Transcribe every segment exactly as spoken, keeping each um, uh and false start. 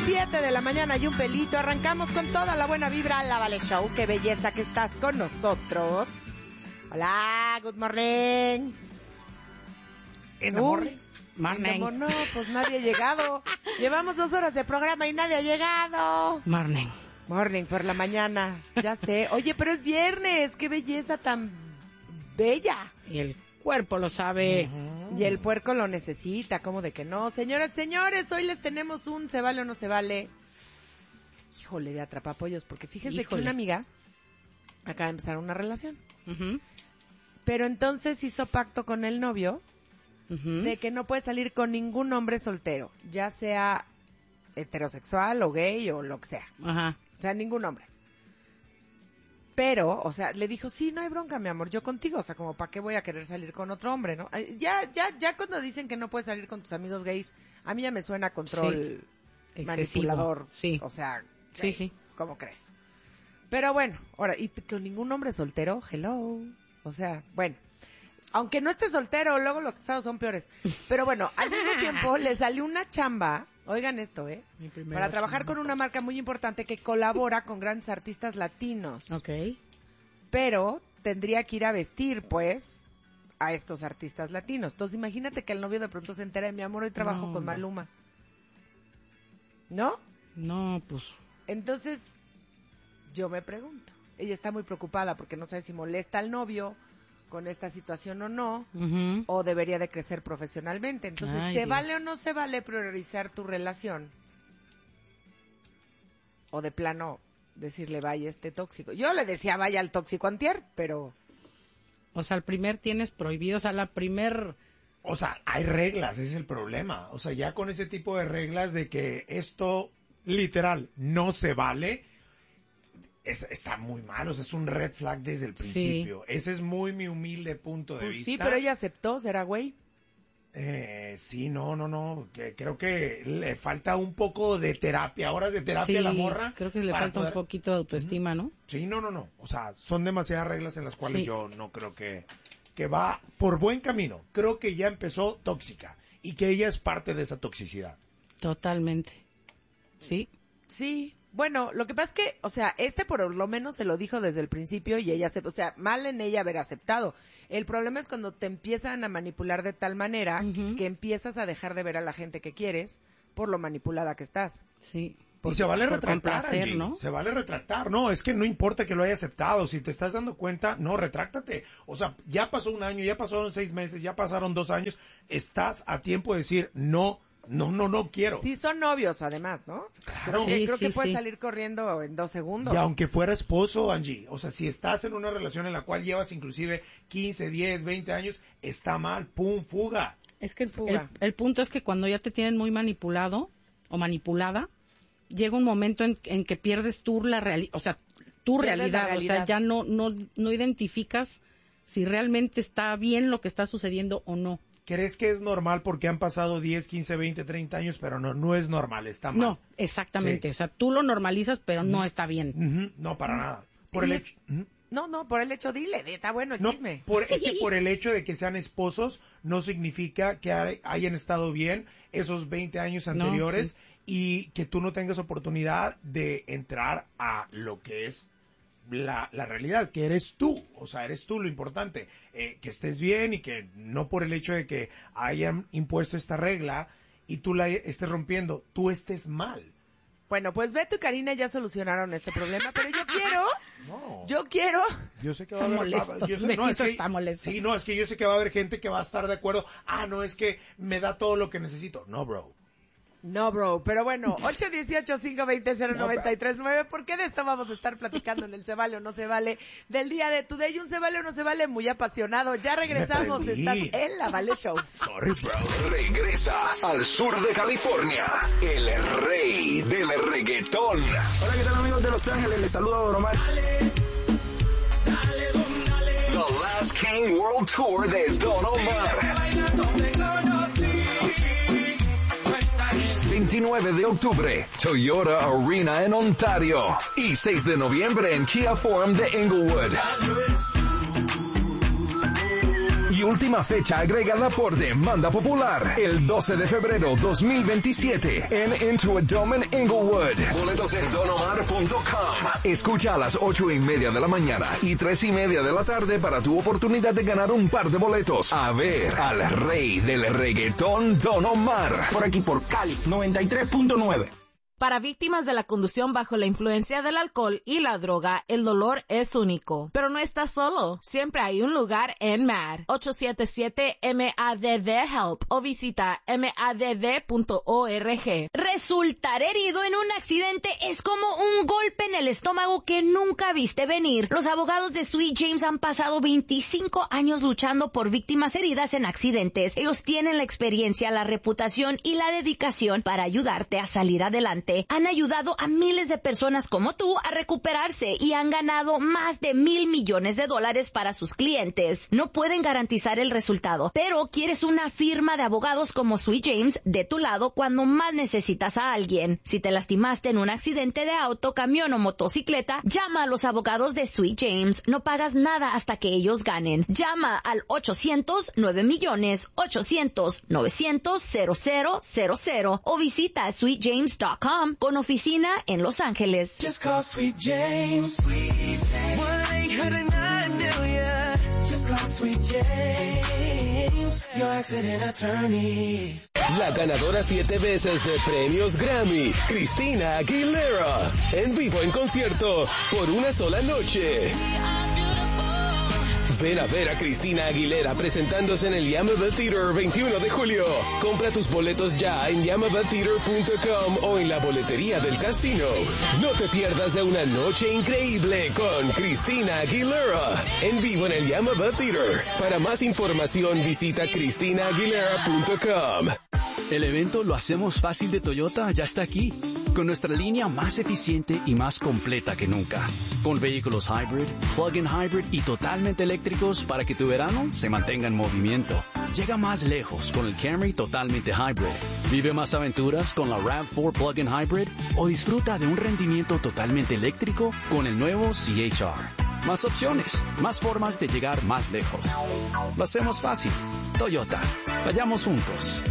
siete de la mañana y un pelito. Arrancamos con toda la buena vibra. La Vale Show. Qué belleza que estás con nosotros. Hola, good morning. ¿En the morning? Morning. No, pues nadie ha llegado. Llevamos dos horas de programa y nadie ha llegado. Morning. Morning por la mañana. Ya sé. Oye, pero es viernes. Qué belleza tan bella. Y el cuerpo lo sabe. Uh-huh. Y el puerco lo necesita. ¿Cómo de que no? Señoras, señores, hoy les tenemos un ¿se vale o no se vale? Híjole, de atrapapollos. Porque fíjense Híjole. que una amiga acaba de empezar una relación. Uh-huh. Pero entonces hizo pacto con el novio uh-huh. de que no puede salir con ningún hombre soltero, ya sea heterosexual o gay o lo que sea. Ajá. O sea, ningún hombre. Pero, o sea, le dijo, sí, no hay bronca, mi amor, yo contigo. O sea, como, ¿para qué voy a querer salir con otro hombre, no? Ya, ya, ya cuando dicen que no puedes salir con tus amigos gays, a mí ya me suena control sí. manipulador. Sí. O sea, sí, sí. ¿Cómo crees? Pero bueno, ahora, ¿y con ningún hombre soltero? Hello. O sea, bueno. Aunque no esté soltero, luego los casados son peores. Pero bueno, al mismo tiempo le salió una chamba, oigan esto, ¿eh? Para trabajar con una marca muy importante que colabora con grandes artistas latinos. Ok. Pero tendría que ir a vestir, pues, a estos artistas latinos. Entonces imagínate que el novio de pronto se entera de mi amor, hoy trabajo no, con Maluma. ¿No? No, pues. Entonces, yo me pregunto. Ella está muy preocupada porque no sabe si molesta al novio con esta situación o no, uh-huh. o debería de crecer profesionalmente. Entonces, Ay, ¿se Dios. vale o no se vale priorizar tu relación? O de plano decirle, vaya este tóxico. Yo le decía, vaya al tóxico antier, pero... O sea, el primer tienes prohibido, o sea, la primer... O sea, hay reglas, ese es el problema. O sea, ya con ese tipo de reglas de que esto, literal, no se vale... Es, está muy mal, o sea, es un red flag desde el principio. Sí. Ese es muy mi humilde punto de pues vista. Sí, pero ella aceptó, ¿será güey? Eh, sí, no, no, no, que creo que le falta un poco de terapia, horas de terapia sí, a la morra. Creo que le falta poder... un poquito de autoestima, ¿no? Sí, no, no, no, o sea, son demasiadas reglas en las cuales sí. yo no creo que, que va por buen camino. Creo que ya empezó tóxica y que ella es parte de esa toxicidad. Totalmente, sí. Sí. Bueno, lo que pasa es que, o sea, este por lo menos se lo dijo desde el principio y ella se, o sea, mal en ella haber aceptado. El problema es cuando te empiezan a manipular de tal manera uh-huh. que empiezas a dejar de ver a la gente que quieres por lo manipulada que estás. Sí. Porque, y se vale retractar, complacer, Angie, ¿no? Se vale retractar, no, es que no importa que lo haya aceptado, si te estás dando cuenta, no, retráctate. O sea, ya pasó un año, ya pasaron seis meses, ya pasaron dos años, estás a tiempo de decir, no, No, no, no quiero. Sí, son novios además, ¿no? Claro. Creo que, sí, creo sí, que puedes sí. salir corriendo en dos segundos. Y aunque fuera esposo, Angie, o sea, si estás en una relación en la cual llevas inclusive quince, diez, veinte años, está mal, pum, fuga. Es que el, Fuga. el, el punto es que cuando ya te tienen muy manipulado o manipulada, llega un momento en, en que pierdes tú la realidad, o sea, tu realidad, realidad, o sea, ya no, no, no identificas si realmente está bien lo que está sucediendo o no. ¿Crees que es normal porque han pasado diez, quince, veinte, treinta años? Pero no, no es normal, está mal. No, exactamente. Sí. O sea, tú lo normalizas, pero no está bien. Uh-huh. No, para nada. Por el hecho... Uh-huh. No, no, por el hecho, dile, está bueno el no, chisme. Por, es que por el hecho de que sean esposos, no significa que hay, hayan estado bien esos veinte años anteriores no, sí. y que tú no tengas oportunidad de entrar a lo que es La, la realidad, que eres tú, o sea, eres tú lo importante, eh, que estés bien y que no por el hecho de que hayan impuesto esta regla y tú la estés rompiendo, tú estés mal. Bueno, pues Beto y Karina ya solucionaron este problema, pero yo quiero, no. yo quiero. Yo sé que va a haber, molesto, yo sé, no, es que, está molesto. Sí, no, es que yo sé que va a haber gente que va a estar de acuerdo, ah, no, es que me da todo lo que necesito, no, bro. No, bro, pero bueno, ocho uno ocho, cinco dos cero, cero nueve tres nueve, ¿por qué de esto vamos a estar platicando en el Se Vale o No Se Vale del día de Today? Un Se Vale o No Se Vale muy apasionado. Ya regresamos, estás en La Vale Show. Sorry, bro. Regresa al sur de California, el rey del reggaetón. Hola, ¿qué tal, amigos de Los Ángeles? Les saluda Don Omar. Dale, dale, don, dale. The Last King World Tour de Don Omar. veintinueve de octubre, Toyota Arena en Ontario. Y seis de noviembre en Kia Forum de Inglewood. Y penúltima fecha agregada por demanda popular. El doce de febrero dos mil veintisiete en Intuit Dome en Inglewood. Boletos en don omar punto com. Escucha a las ocho y media de la mañana y tres y media de la tarde para tu oportunidad de ganar un par de boletos a ver al rey del reggaetón, Don Omar. Por aquí por Cali noventa y tres punto nueve. Para víctimas de la conducción bajo la influencia del alcohol y la droga, el dolor es único. Pero no estás solo. Siempre hay un lugar en M A D. ocho siete siete M A D D HELP o visita M A D D punto org. Resultar herido en un accidente es como un golpe en el estómago que nunca viste venir. Los abogados de Sweet James han pasado veinticinco años luchando por víctimas heridas en accidentes. Ellos tienen la experiencia, la reputación y la dedicación para ayudarte a salir adelante. Han ayudado a miles de personas como tú a recuperarse y han ganado más de mil millones de dólares para sus clientes. No pueden garantizar el resultado, pero quieres una firma de abogados como Sweet James de tu lado cuando más necesitas a alguien. Si te lastimaste en un accidente de auto, camión o motocicleta, llama a los abogados de Sweet James. No pagas nada hasta que ellos ganen. Llama al ochocientos nueve millones ochocientos novecientos cero cero cero cero o visita sweet james punto com con oficina en Los Ángeles. Just call Sweet James. one eight hundred nine million. Just call Sweet James. Your accident attorneys. La ganadora siete veces de premios Grammy, Christina Aguilera, en vivo en concierto por una sola noche. Ven a ver a Christina Aguilera presentándose en el Yamava Theater veintiuno de julio. Compra tus boletos ya en yamava theater punto com o en la boletería del casino. No te pierdas de una noche increíble con Christina Aguilera en vivo en el Yamava Theater. Para más información visita christina aguilera punto com. El evento Lo Hacemos Fácil de Toyota ya está aquí, con nuestra línea más eficiente y más completa que nunca, con vehículos hybrid, plug-in hybrid y totalmente eléctricos para que tu verano se mantenga en movimiento. Llega más lejos con el Camry totalmente hybrid. Vive más aventuras con la RAV cuatro plug-in hybrid o disfruta de un rendimiento totalmente eléctrico con el nuevo C H R. Más opciones, más formas de llegar más lejos. Lo hacemos fácil. Toyota. Vayamos juntos.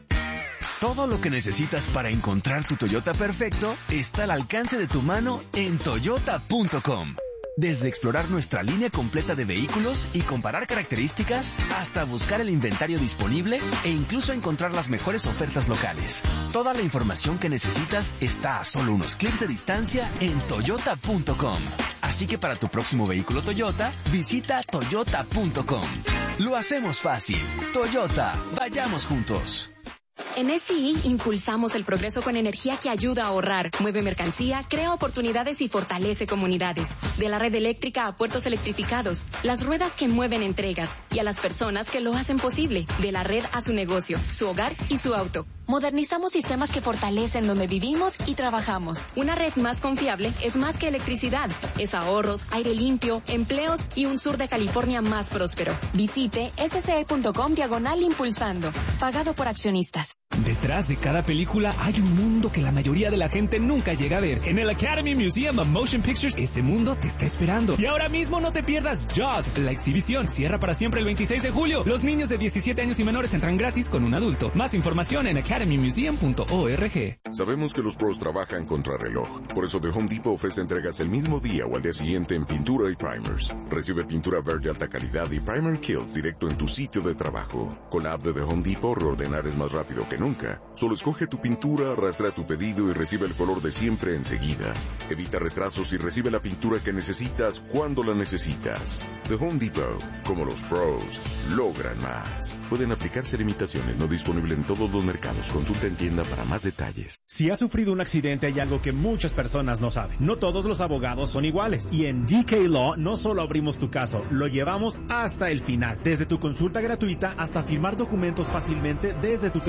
Todo lo que necesitas para encontrar tu Toyota perfecto está al alcance de tu mano en toyota punto com. Desde explorar nuestra línea completa de vehículos y comparar características, hasta buscar el inventario disponible e incluso encontrar las mejores ofertas locales. Toda la información que necesitas está a solo unos clics de distancia en toyota punto com. Así que para tu próximo vehículo Toyota, visita toyota punto com. Lo hacemos fácil. Toyota, vayamos juntos. En S I impulsamos el progreso con energía que ayuda a ahorrar, mueve mercancía, crea oportunidades y fortalece comunidades. De la red eléctrica a puertos electrificados, las ruedas que mueven entregas y a las personas que lo hacen posible. De la red a su negocio, su hogar y su auto. Modernizamos sistemas que fortalecen donde vivimos y trabajamos. Una red más confiable es más que electricidad. Es ahorros, aire limpio, empleos y un sur de California más próspero. Visite s c e punto com diagonal impulsando. Pagado por accionistas. Detrás de cada película hay un mundo que la mayoría de la gente nunca llega a ver. En el Academy Museum of Motion Pictures, ese mundo te está esperando. Y ahora mismo no te pierdas Jaws. La exhibición cierra para siempre el veintiséis de julio. Los niños de diecisiete años y menores entran gratis con un adulto. Más información en academy museum punto org. Sabemos que los pros trabajan contra reloj. Por eso The Home Depot ofrece entregas el mismo día o al día siguiente en pintura y primers. Recibe pintura verde alta calidad y primer kills directo en tu sitio de trabajo. Con la app de The Home Depot, reordenar es más rápido que nunca. Solo escoge tu pintura, arrastra tu pedido y recibe el color de siempre enseguida. Evita retrasos y recibe la pintura que necesitas cuando la necesitas. The Home Depot, como los pros, logran más. Pueden aplicarse limitaciones, no disponible en todos los mercados. Consulta en tienda para más detalles. Si has sufrido un accidente, hay algo que muchas personas no saben. No todos los abogados son iguales. Y en D K Law no solo abrimos tu caso, lo llevamos hasta el final. Desde tu consulta gratuita hasta firmar documentos fácilmente desde tu teléfono.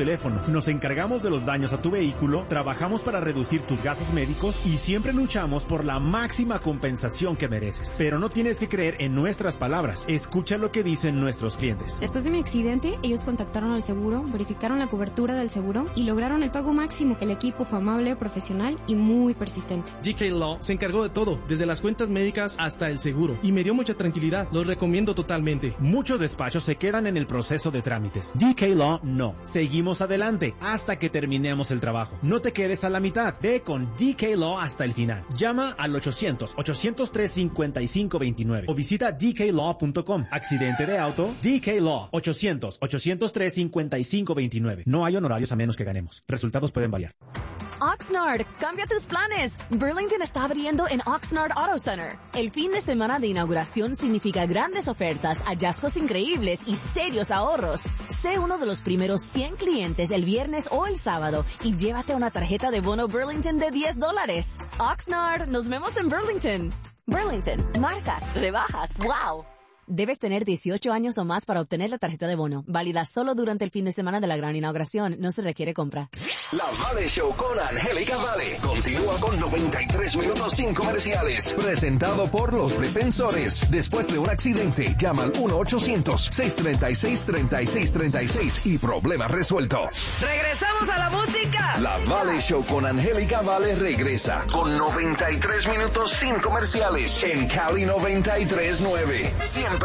Nos encargamos de los daños a tu vehículo, trabajamos para reducir tus gastos médicos y siempre luchamos por la máxima compensación que mereces. Pero no tienes que creer en nuestras palabras. Escucha lo que dicen nuestros clientes. Después de mi accidente, ellos contactaron al seguro, verificaron la cobertura del seguro y lograron el pago máximo. El equipo fue amable, profesional y muy persistente. D K Law se encargó de todo, desde las cuentas médicas hasta el seguro, y me dio mucha tranquilidad. Los recomiendo totalmente. Muchos despachos se quedan en el proceso de trámites. D K Law no. Seguimos adelante hasta que terminemos el trabajo. No te quedes a la mitad. Ve con D K Law hasta el final. Llama al ochocientos, ochocientos tres, cincuenta y cinco veintinueve o visita d k law punto com. Accidente de auto, D K Law, ochocientos, ochocientos tres, cincuenta y cinco veintinueve. No hay honorarios a menos que ganemos. Resultados pueden variar. Oxnard, cambia tus planes. Burlington está abriendo en Oxnard Auto Center. El fin de semana de inauguración significa grandes ofertas, hallazgos increíbles y serios ahorros. Sé uno de los primeros cien clientes el viernes o el sábado y llévate una tarjeta de bono Burlington de diez dólares. Oxnard, nos vemos en Burlington. Burlington, marcas, rebajas, wow. Debes tener dieciocho años o más para obtener la tarjeta de bono. Válida solo durante el fin de semana de la gran inauguración. No se requiere compra. La Vale Show con Angélica Vale continúa con noventa y tres minutos sin comerciales. Presentado por Los Defensores. Después de un accidente, llama al uno ochocientos, seiscientos treinta y seis, treinta y seis treinta y seis y problema resuelto. ¡Regresamos a la música! La Vale Show con Angélica Vale regresa con noventa y tres minutos sin comerciales en Cali noventa y tres punto nueve. Siempre